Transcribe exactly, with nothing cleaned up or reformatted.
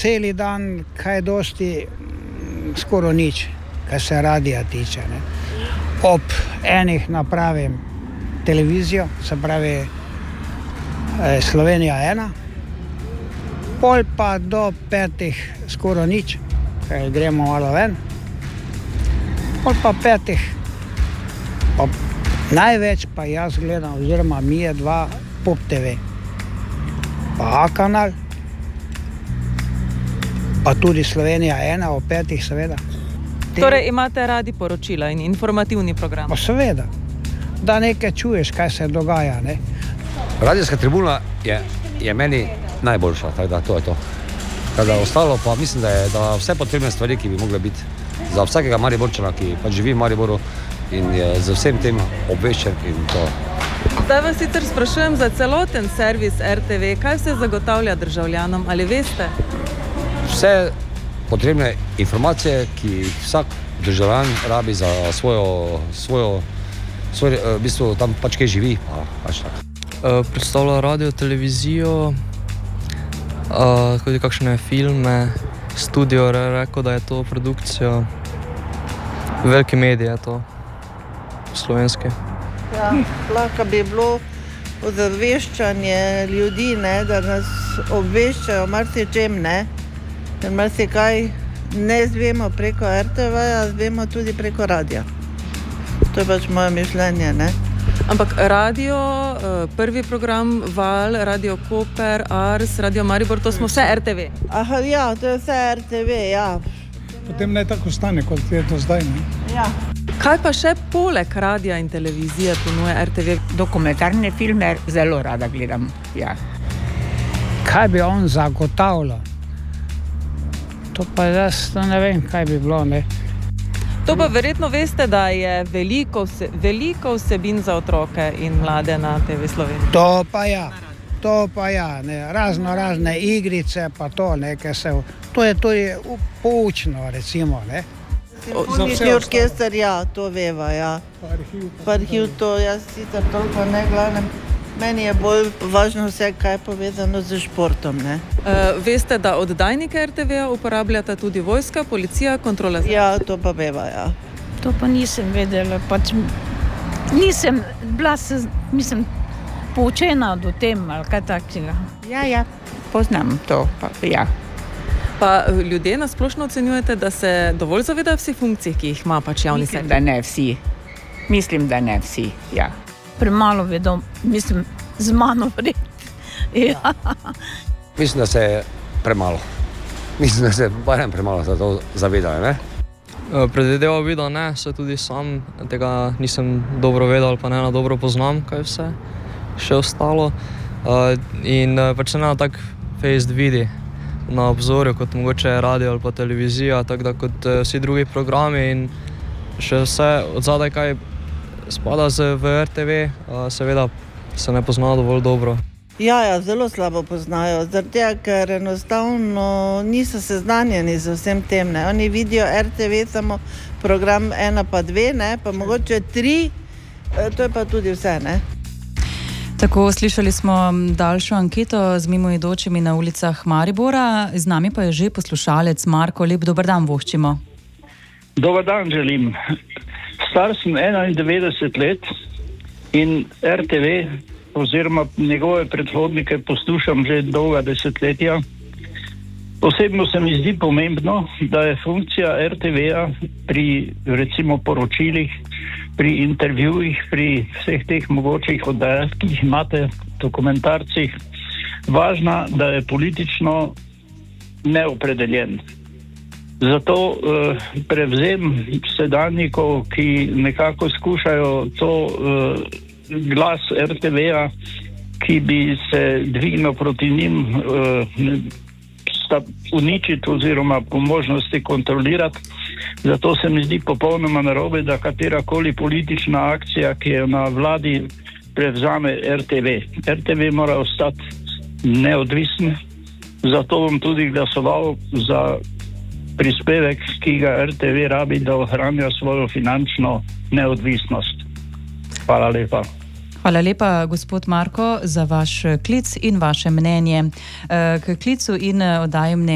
celi dan, kaj dosti, skoro nič, kaj se radija tiče. Ne. Ob enih napravim televizijo, se pravi eh, Slovenija ena, pol pa do petih skoro nič, kaj gremo malo ven, pol pa petih, pa največ pa jaz gledam, oziroma mi je dva Pop te ve, pa A kanal, pa tudi Slovenija ena ob petih, seveda. Te... Torej imate radi poročila in informativni program? Pa seveda, da nekaj čuješ, kaj se dogaja, ne. Radijska tribuna je, je meni najboljša, tako da to je to. Kada ostalo pa mislim, da je da vse potrebne stvari, ki bi mogle biti za vsakega Mariborčana, ki pa živi v Mariboru in je z vsem tem obveščen in to. Zdaj vas sicer sprašujem za celoten servis R T V, kaj se zagotavlja državljanom, ali veste? Vse potrebne informacije, ki vsak državljan rabi za svojo, svojo, svoj, v bistvu tam pač kaj živi, pa pač tako. Uh, predstavlja radio, televizijo, uh, tudi kakšne filme, studio, re, rekel, da je to produkcija. Veliki medij je to, slovenski. Ja, lahko bi bilo ozaveščanje ljudi, ne, da nas obveščajo marsičem, ne. Ker marsikaj ne zvemo preko R T V-ja, zvemo tudi preko radia. To je pač moje mišljenje, ne. Ampak radio, prvi program, Val, Radio Koper, Ars, Radio Maribor, to smo vse R T V. Aha, ja, to je vse R T V, ja. Potem naj tako stane, kot je to zdaj, ne? Ja. Kaj pa še poleg radia in televizije ponuje R T V? Dokumentarne filme zelo rada gledam, ja. Kaj bi on zagotavljal? To pa jaz ne vem, kaj bi bilo, ne. To pa verjetno veste, da je veliko, vse, veliko vsebin za otroke in mlade na T V Sloveniji. To pa ja, to pa ja, ne. Razno razne igrice, pa to, ne, kaj se... To je tudi poučno, recimo, ne. Simfonični orkester, ja, to veva, ja. Pa arhiv. Pa arhiv, to jaz sicer toliko ne glavnem. Meni je bolj važno vse, kaj je povezano z športom, ne. Uh, veste, da oddajnike R T V-ja uporabljata tudi vojska, policija, kontrola? Ja, to pa veva, ja. To pa nisem vedela, pač nisem bila, se, mislim, poučena do tem, ali kaj takega. Ja, ja, poznam to, pa ja. Pa ljudje nasplošno ocenjujete, da se dovolj zavedajo vseh funkcij, ki jih ima pač javni sektor? Mislim, da ne vsi. Mislim, da ne vsi, ja. Premalo vedo, mislim, z mano vred. Ja. Mislim, da se je premalo. Mislim, da se barem premalo za to zavedajo, ne? Predvideval bi, da ne, se tudi sam tega nisem dobro vedel, pa ne na dobro poznam, kaj vse še ostalo. In pač se ne tak fejst vidi na obzorju, kot mogoče radio ali pa televizija, tako da kot vsi drugi programi in še vse od zadaj, kaj spada v R T V, seveda se ne pozna dovolj dobro. Ja, ja, zelo slabo poznajo, zaradi tega, ker enostavno niso seznanjeni z vsem tem, ne. Oni vidijo R T V samo program ena pa dve, ne, pa mogoče tri, to je pa tudi vse, ne. Tako, slišali smo daljšo anketo z mimoidočimi na ulicah Maribora, z nami pa je že poslušalec Marko. Lep dober dan voščimo. Dober dan želim. Star sem enaindevetdeset let in R T V oziroma njegove predhodnike poslušam že dolga desetletja. Osebno se mi zdi pomembno, da je funkcija R T V-ja pri recimo poročilih, pri intervjujih, pri vseh teh mogočih oddajah, ki jih imate, dokumentarcih, važna, da je politično neopredeljen. Zato eh, prevzem sedanjikov, ki nekako skušajo to eh, glas R T V-ja, ki bi se dvignil proti njim, eh, uničiti oziroma po možnosti kontrolirati. Zato se mi zdi popolnoma narobe, da katerakoli politična akcija, ki je na vladi, prevzame R T V. R T V mora ostati neodvisen, zato bom tudi glasoval za prispevek, ki ga R T V rabi, da ohranja svojo finančno neodvisnost. Hvala lepa. Hvala lepa, gospod Marko, za vaš klic in vaše mnenje. K klicu in oddaji mnenja